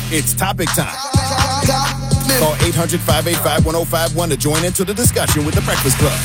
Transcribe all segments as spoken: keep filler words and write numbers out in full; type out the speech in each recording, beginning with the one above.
It's topic time. Call eight hundred, five eight five, one oh five one to join into the discussion with The Breakfast Club.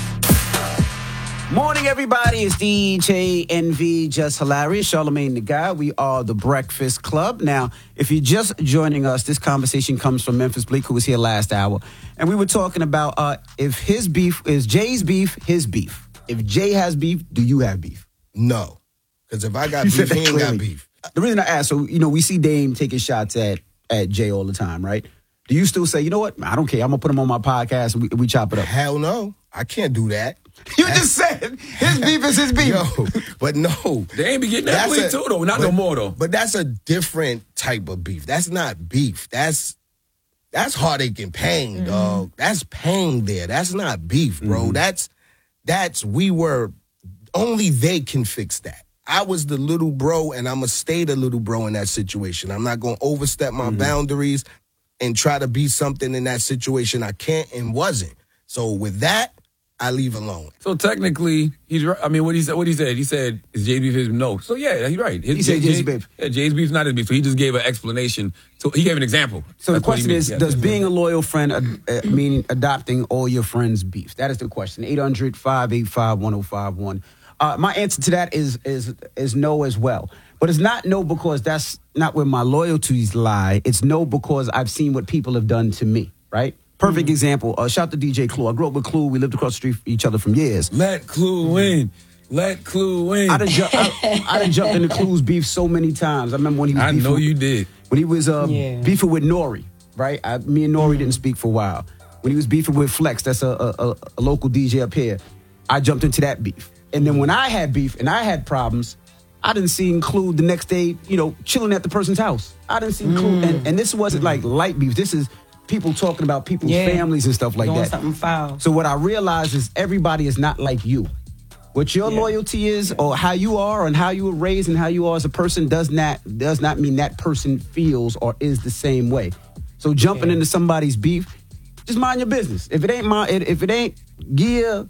Morning, everybody. It's D J N V, Just Hilarious, Charlamagne the Guy. We are The Breakfast Club. Now, if you're just joining us, this conversation comes from Memphis Bleak, who was here last hour. And we were talking about uh, if his beef is Jay's beef, his beef. If Jay has beef, do you have beef? No. Because if I got beef, he ain't got beef. The reason I asked, so, you know, we see Dame taking shots at, at Jay all the time, right? Do you still say, you know what? I don't care. I'm going to put him on my podcast and we, we chop it up? Hell no. I can't do that. You that's, just said his beef is his beef. Yo, but no. They ain't be getting that bleed too, though. Not but, no more, though. But that's a different type of beef. That's not beef. That's that's heartache and pain, mm-hmm. dog. That's pain there. That's not beef, bro. Mm-hmm. That's, that's, we were, only they can fix that. I was the little bro, and I'm going to stay the little bro in that situation. I'm not going to overstep my mm-hmm. boundaries and try to be something in that situation I can't and wasn't. So with that, I leave alone. So technically, he's right. I mean, what he said, what he said, he said, is Jay's beef his no? So yeah, he's right. His, he said Jay, Jay's beef. Yeah, Jay's beef's not his beef. So he just gave an explanation. So he gave an example. So That's the question is, yeah, does being a loyal friend uh, uh, mean adopting all your friends' beef? That is the question. eight hundred, five eight five, one oh five one. Uh, my answer to that is is is no as well. But it's not no because that's not where my loyalties lie. It's no because I've seen what people have done to me, right? Perfect mm-hmm. example. Uh, shout out to D J Clue. I grew up with Clue. We lived across the street from each other from years. Let Clue win. Let Clue win. I done, ju- I, I done jumped into Clue's beef so many times. I remember when he was I know with, you did. When he was uh, yeah. beefing with Nori, right? I, me and Nori mm-hmm. didn't speak for a while. When he was beefing with Flex, that's a, a, a local D J up here, I jumped into that beef. And then when I had beef and I had problems, I didn't see Clue the next day, you know, chilling at the person's house. I didn't see mm. Clue. And, and this wasn't mm. like light beef. This is people talking about people's yeah. families and stuff like Doing that. Something foul. So what I realized is everybody is not like you. What your yeah. loyalty is, or how you are, and how you were raised, and how you are as a person does not does not mean that person feels or is the same way. So jumping yeah. into somebody's beef, just mind your business. If it ain't my, if it ain't gear,